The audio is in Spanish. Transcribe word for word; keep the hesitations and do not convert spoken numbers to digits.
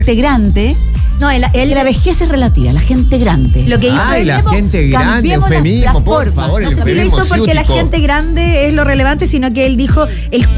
grande. No, él, él la vejez es relativa, la gente grande. Lo que hizo Ay, él, la gente grande, eufemismo, por favor, el no sé si lo eufemismo hizo porque la ciútico. gente grande es lo relevante, sino que él dijo el